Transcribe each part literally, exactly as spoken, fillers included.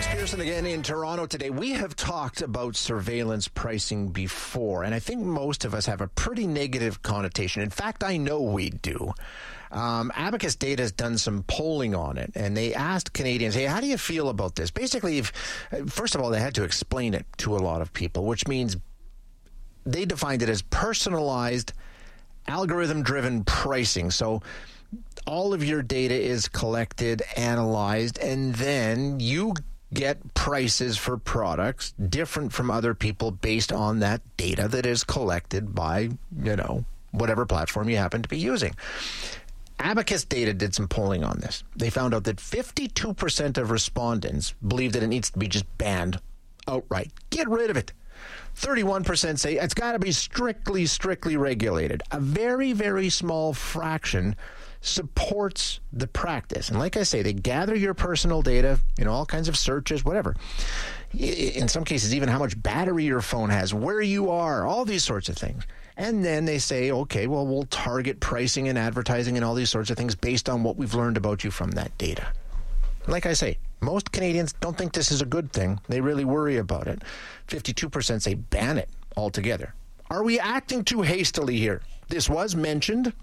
Alex Pearson again in Toronto today. We have talked about surveillance pricing before, and I think most of us have a pretty negative connotation. In fact, I know we do. Um, Abacus Data has done some polling on it, and they asked Canadians, hey, how do you feel about this? Basically, if, first of all, they had to explain it to a lot of people, which means they defined it as personalized, algorithm-driven pricing. So all of your data is collected, analyzed, and then you get prices for products different from other people based on that data that is collected by, you know, whatever platform you happen to be using. Abacus Data did some polling on this. They found out that fifty-two percent of respondents believe that it needs to be just banned outright. Get rid of it. thirty-one percent say it's got to be strictly, strictly regulated. A very, very small fraction supports the practice. And like I say, they gather your personal data, you know, all kinds of searches, whatever. In some cases, even how much battery your phone has, where you are, all these sorts of things. And then they say, okay, well, we'll target pricing and advertising and all these sorts of things based on what we've learned about you from that data. Like I say, most Canadians don't think this is a good thing. They really worry about it. fifty-two percent say ban it altogether. Are we acting too hastily here? This was mentioned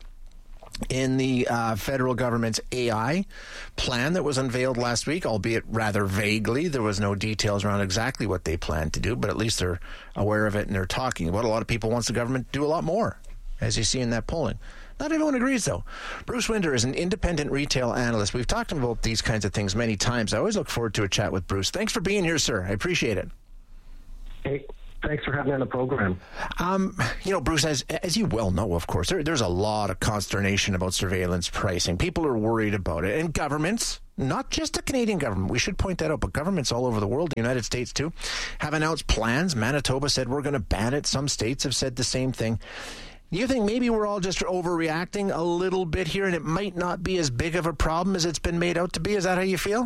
in the uh, federal government's A I plan that was unveiled last week, albeit rather vaguely. There was no details around exactly what they plan to do, but at least they're aware of it and they're talking about it. A lot of people wants the government to do a lot more, as you see in that polling. Not everyone agrees, though. Bruce Winder is an independent retail analyst. We've talked about these kinds of things many times. I always look forward to a chat with Bruce. Thanks for being here, sir. I appreciate it. Hey, thanks for having me on the program. Um, you know, Bruce, as as you well know, of course, there, there's a lot of consternation about surveillance pricing. People are worried about it. And governments, not just the Canadian government, we should point that out, but governments all over the world, the United States too, have announced plans. Manitoba said we're going to ban it. Some states have said the same thing. Do you think maybe we're all just overreacting a little bit here and it might not be as big of a problem as it's been made out to be? Is that how you feel?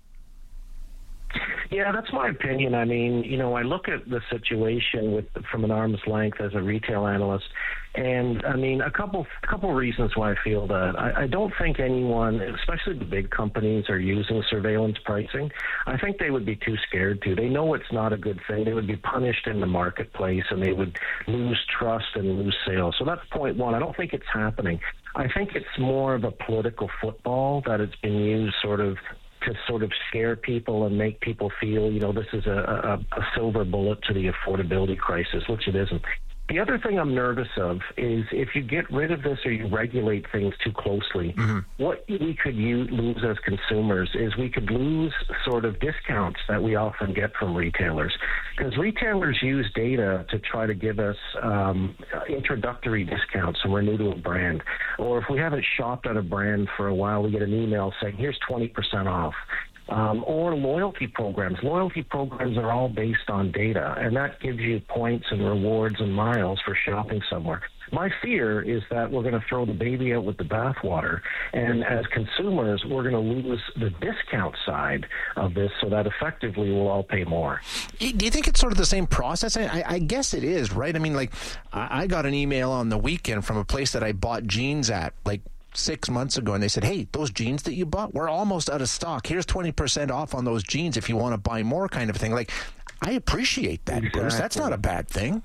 Yeah, that's my opinion. I mean, you know, I look at the situation with from an arm's length as a retail analyst, and I mean, a couple couple reasons why I feel that. I, I don't think anyone, especially the big companies, are using surveillance pricing. I think they would be too scared to. They know it's not a good thing. They would be punished in the marketplace, and they would lose trust and lose sales. So that's point one. I don't think it's happening. I think it's more of a political football that it's been used sort of to sort of scare people and make people feel, you know, this is a, a, a silver bullet to the affordability crisis, which it isn't. The other thing I'm nervous of is if you get rid of this or you regulate things too closely, mm-hmm. what we could use, lose as consumers is we could lose sort of discounts that we often get from retailers. Because retailers use data to try to give us um, introductory discounts when we're new to a brand. Or if we haven't shopped at a brand for a while, we get an email saying, here's twenty percent off. Um, or loyalty programs. Loyalty programs are all based on data, and that gives you points and rewards and miles for shopping somewhere. My fear is that we're going to throw the baby out with the bathwater, and as consumers, we're going to lose the discount side of this so that effectively we'll all pay more. Do you think it's sort of the same process? I, I guess it is, right? I mean, like, I got an email on the weekend from a place that I bought jeans at, like, six months ago, and they said, hey, those jeans that you bought, we're almost out of stock. Here's twenty percent off on those jeans if you want to buy more, kind of thing. Like, I appreciate that, exactly. Bruce. That's not a bad thing.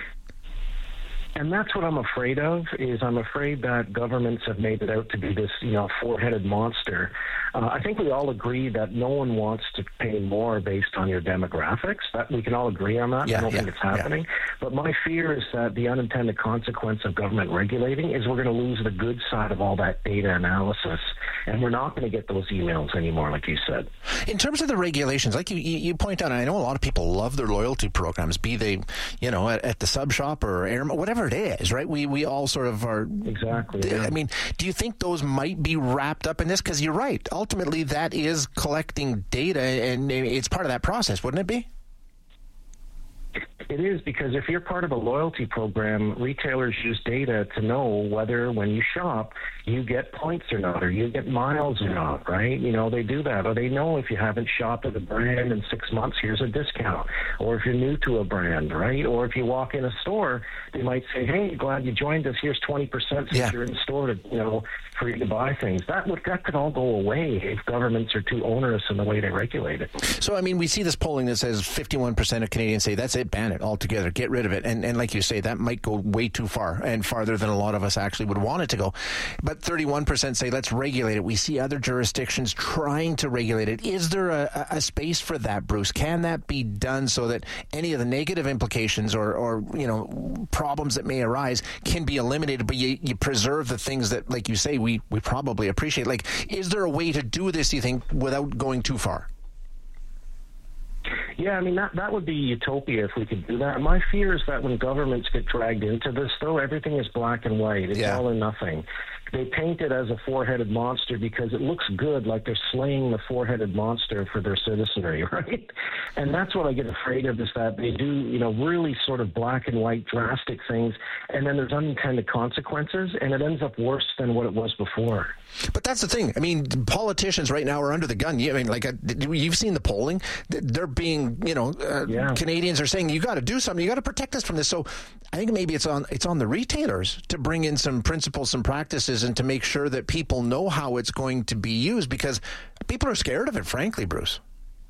And that's what I'm afraid of, is I'm afraid that governments have made it out to be this, you know, four-headed monster. Uh, I think we all agree that no one wants to pay more based on your demographics. That we can all agree on that. Yeah, I don't yeah, think it's happening. Yeah. But my fear is that the unintended consequence of government regulating is we're going to lose the good side of all that data analysis, and we're not going to get those emails anymore, like you said. In terms of the regulations, like you, you point out, I know a lot of people love their loyalty programs, be they, you know, at, at the sub shop or Air, whatever it is, right? We we all sort of are. Exactly. Yeah. I mean, do you think those might be wrapped up in this? Because you're right. Ultimately, that is collecting data, and it's part of that process, wouldn't it be? It is, because if you're part of a loyalty program, retailers use data to know whether when you shop, you get points or not, or you get miles or not, right? You know, they do that. Or they know if you haven't shopped at a brand in six months, here's a discount. Or if you're new to a brand, right? Or if you walk in a store, they might say, hey, glad you joined us. Here's twenty percent since yeah. you're in the store to, you know, for you to buy things. That would, that could all go away if governments are too onerous in the way they regulate it. So, I mean, we see this polling that says fifty-one percent of Canadians say, that's it, ban it altogether, get rid of it. And, and like you say, that might go way too far and farther than a lot of us actually would want it to go. But thirty-one percent say, let's regulate it. We see other jurisdictions trying to regulate it. Is there a, a space for that, Bruce? Can that be done so that any of the negative implications or, or you know, problems that may arise can be eliminated, but you, you preserve the things that, like you say, we, we probably appreciate? Like, is there a way to do this, you think, without going too far? Yeah, I mean, that, that would be utopia if we could do that. My fear is that when governments get dragged into this, though, everything is black and white. It's yeah. all or nothing. They paint it as a four-headed monster because it looks good, like they're slaying the four-headed monster for their citizenry, right? And that's what I get afraid of, is that they do, you know, really sort of black and white drastic things, and then there's unintended consequences, and it ends up worse than what it was before. But that's the thing. I mean, politicians right now are under the gun. I mean, like, you've seen the polling. They're being, you know, uh, yeah. Canadians are saying, you got to do something. You got to protect us from this. So I think maybe it's on it's on the retailers to bring in some principles, some practices, and to make sure that people know how it's going to be used, because people are scared of it, frankly, Bruce.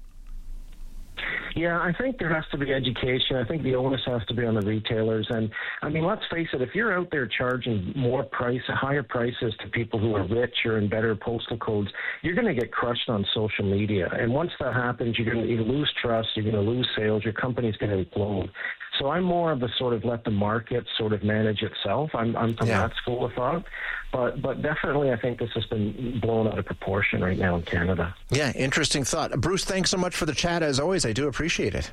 Yeah, I think there has to be education. I think the onus has to be on the retailers. And, I mean, let's face it, if you're out there charging more price, higher prices to people who are rich or in better postal codes, you're going to get crushed on social media. And once that happens, you're going to lose trust, you're going to lose sales, your company's going to implode. So I'm more of a sort of let the market sort of manage itself. I'm, I'm from yeah. that school of thought. But but definitely I think this has been blown out of proportion right now in Canada. Yeah, interesting thought. Bruce, thanks so much for the chat. As always, I do appreciate it.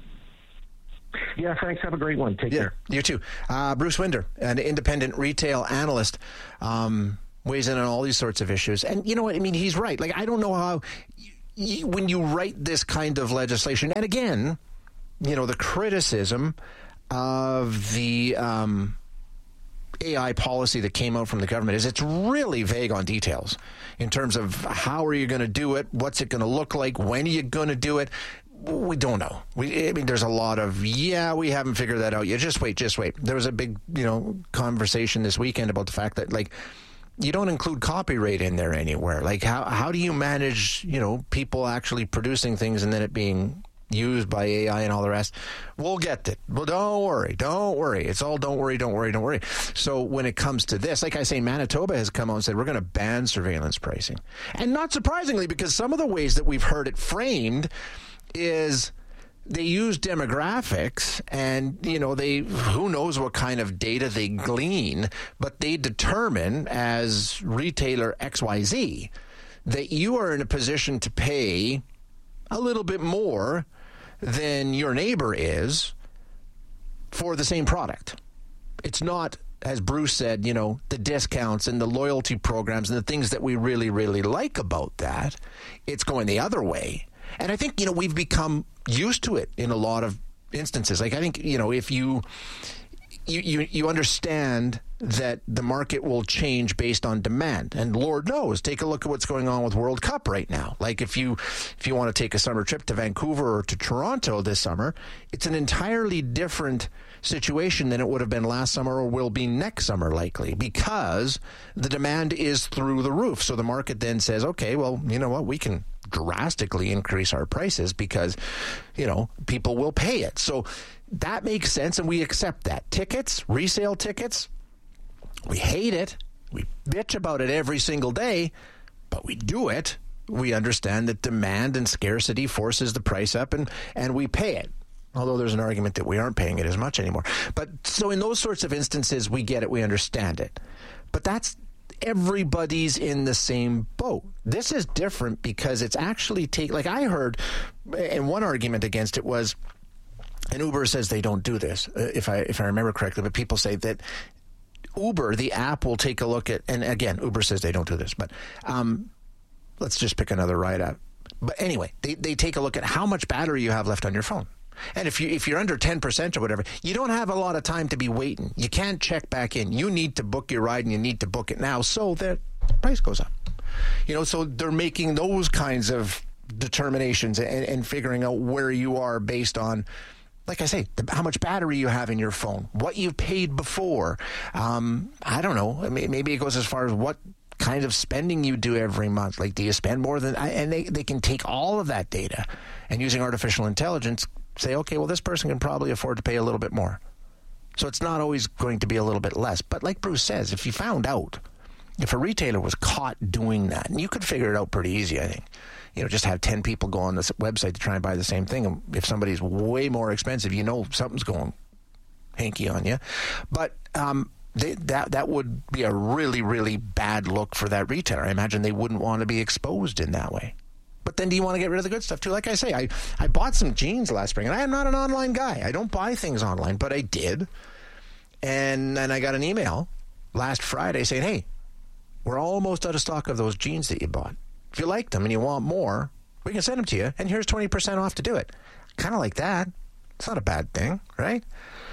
Yeah, thanks. Have a great one. Take yeah, care. You too. Uh, Bruce Winder, an independent retail analyst, um, weighs in on all these sorts of issues. And you know what? I mean, he's right. Like, I don't know how, y- when you write this kind of legislation, and again, you know, the criticism of the um, A I policy that came out from the government is it's really vague on details in terms of how are you going to do it, what's it going to look like, when are you going to do it. We don't know. We, I mean, there's a lot of, yeah, we haven't figured that out yet. Just wait, just wait. There was a big, you know, conversation this weekend about the fact that, like, you don't include copyright in there anywhere. Like, how how do you manage, you know, people actually producing things and then it being used by A I and all the rest? We'll get it. Well, don't worry. Don't worry. It's all don't worry, don't worry, don't worry. So when it comes to this, like I say, Manitoba has come out and said, we're going to ban surveillance pricing. And not surprisingly, because some of the ways that we've heard it framed is they use demographics and, you know, they, who knows what kind of data they glean, but they determine as retailer X Y Z that you are in a position to pay a little bit more than your neighbor is for the same product. It's not, as Bruce said, you know, the discounts and the loyalty programs and the things that we really, really like about that. It's going the other way. And I think, you know, we've become used to it in a lot of instances. Like, I think, you know, if you you you, you understand that the market will change based on demand. And Lord knows, take a look at what's going on with World Cup right now. Like, if you if you want to take a summer trip to Vancouver or to Toronto this summer, it's an entirely different situation than it would have been last summer or will be next summer, likely, because the demand is through the roof. So the market then says, okay, well, you know what, we can drastically increase our prices because, you know, people will pay it. So that makes sense, and we accept that. Tickets, resale tickets, we hate it. We bitch about it every single day, but we do it. We understand that demand and scarcity forces the price up, and, and we pay it. Although there's an argument that we aren't paying it as much anymore. But so in those sorts of instances, we get it, we understand it. But that's, everybody's in the same boat. This is different because it's actually take, like I heard, and one argument against it was, and Uber says they don't do this, if I if I remember correctly, but people say that Uber, the app, will take a look at, and again, Uber says they don't do this, but um, let's just pick another ride app. But anyway, they, they take a look at how much battery you have left on your phone. And if you if you're under ten percent or whatever, you don't have a lot of time to be waiting. You can't check back in. You need to book your ride, and you need to book it now, so the price goes up. You know, so they're making those kinds of determinations and, and figuring out where you are based on, like I say, the, how much battery you have in your phone, what you've paid before. Um, I don't know. Maybe it goes as far as what kind of spending you do every month. Like, do you spend more than... And they, they can take all of that data and using artificial intelligence say, okay, well, this person can probably afford to pay a little bit more. So it's not always going to be a little bit less. But like Bruce says, if you found out, if a retailer was caught doing that, and you could figure it out pretty easy, I think. You know, just have ten people go on this website to try and buy the same thing. And if somebody's way more expensive, you know something's going hanky on you. But um, they, that that would be a really, really bad look for that retailer. I imagine they wouldn't want to be exposed in that way. But then do you want to get rid of the good stuff too? Like I say, I, I bought some jeans last spring, and I am not an online guy. I don't buy things online, but I did. And then I got an email last Friday saying, hey, we're almost out of stock of those jeans that you bought. If you like them and you want more, we can send them to you, and here's twenty percent off to do it. Kind of like that. It's not a bad thing, right?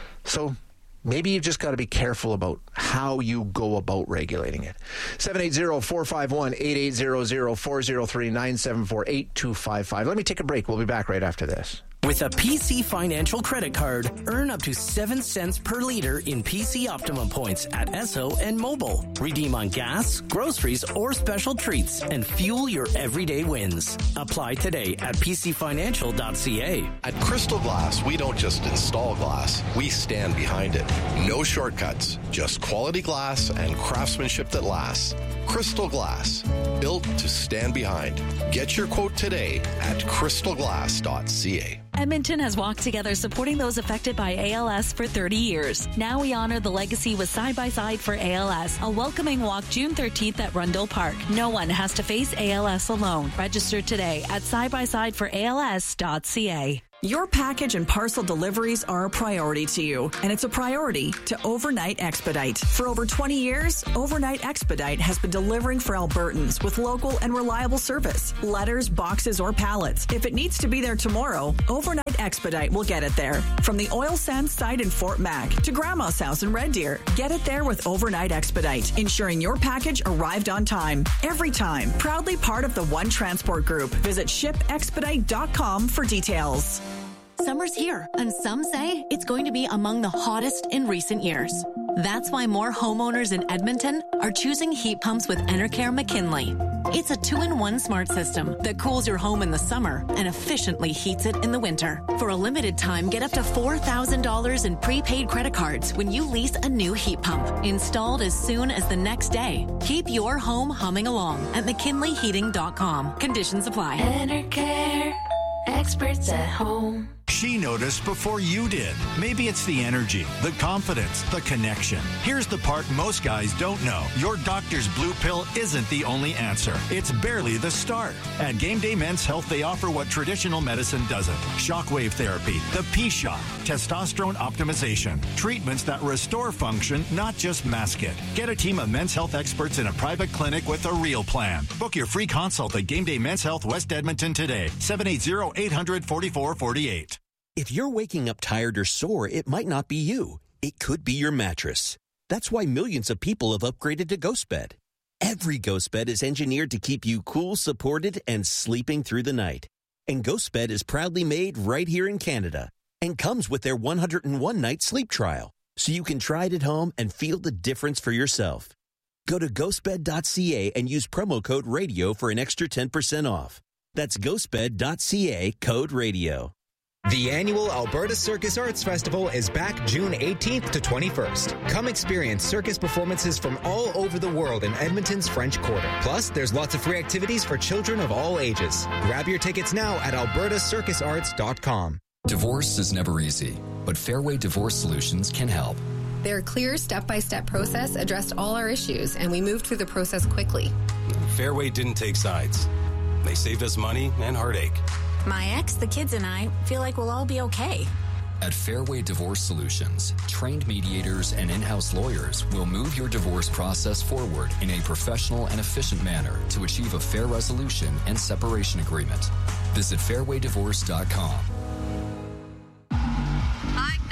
So maybe you've just got to be careful about how you go about regulating it. seven eight zero, four five one, eight eight zero zero, four zero three, nine seven four, eight two five five. Let me take a break. We'll be back right after this. With a P C Financial credit card, earn up to seven cents per liter in P C Optimum points at Esso and Mobile. Redeem on gas, groceries, or special treats and fuel your everyday wins. Apply today at p c financial dot c a. At Crystal Glass, we don't just install glass, we stand behind it. No shortcuts, just quality glass and craftsmanship that lasts. Crystal Glass, built to stand behind. Get your quote today at crystal glass dot c a. Edmonton has walked together supporting those affected by A L S for thirty years. Now we honor the legacy with Side by Side for A L S, a welcoming walk June thirteenth at Rundle Park. No one has to face A L S alone. Register today at side by side for A L S dot c a. Your package and parcel deliveries are a priority to you, and it's a priority to Overnight Expedite. For over twenty years, Overnight Expedite has been delivering for Albertans with local and reliable service. Letters, boxes, or pallets. If it needs to be there tomorrow, Overnight Expedite will get it there. From the oil sands site in Fort Mac to Grandma's house in Red Deer, get it there with Overnight Expedite, ensuring your package arrived on time. Every time. Proudly part of the One Transport Group. Visit ship expedite dot com for details. Summer's here, and some say it's going to be among the hottest in recent years. That's why more homeowners in Edmonton are choosing heat pumps with Enercare McKinley. It's a two-in-one smart system that cools your home in the summer and efficiently heats it in the winter. For a limited time, get up to four thousand dollars in prepaid credit cards when you lease a new heat pump, installed as soon as the next day. Keep your home humming along at mckinley heating dot com. Conditions apply. Enercare, experts at home. She noticed before you did. Maybe it's the energy, the confidence, the connection. Here's the part most guys don't know. Your doctor's blue pill isn't the only answer. It's barely the start. At Game Day Men's Health, they offer what traditional medicine doesn't. Shockwave therapy, the P-Shot, testosterone optimization, treatments that restore function, not just mask it. Get a team of men's health experts in a private clinic with a real plan. Book your free consult at Game Day Men's Health West Edmonton today. seven eight zero, eight hundred, forty-four forty-eight. If you're waking up tired or sore, it might not be you. It could be your mattress. That's why millions of people have upgraded to GhostBed. Every GhostBed is engineered to keep you cool, supported, and sleeping through the night. And GhostBed is proudly made right here in Canada and comes with their one hundred one night sleep trial, so you can try it at home and feel the difference for yourself. Go to ghost bed dot c a and use promo code RADIO for an extra ten percent off. That's ghost bed dot c a, code RADIO. The annual Alberta Circus Arts Festival is back June eighteenth to twenty-first. Come experience circus performances from all over the world in Edmonton's French Quarter. Plus, there's lots of free activities for children of all ages. Grab your tickets now at alberta circus arts dot com. Divorce is never easy, but Fairway Divorce Solutions can help. Their clear step-by-step process addressed all our issues, and we moved through the process quickly. Fairway didn't take sides. They saved us money and heartache. My ex, the kids, and I feel like we'll all be okay. At Fairway Divorce Solutions, trained mediators and in-house lawyers will move your divorce process forward in a professional and efficient manner to achieve a fair resolution and separation agreement. Visit fairway divorce dot com.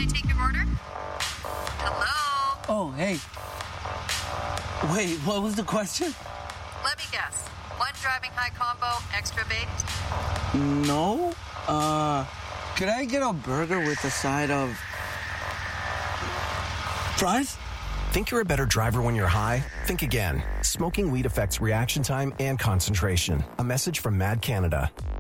I take your order? Hello? Oh, hey. Wait, what was the question? Let me guess. One driving high combo, extra baked? No. Uh, could I get a burger with a side of fries? Think you're a better driver when you're high? Think again. Smoking weed affects reaction time and concentration. A message from Mad Canada.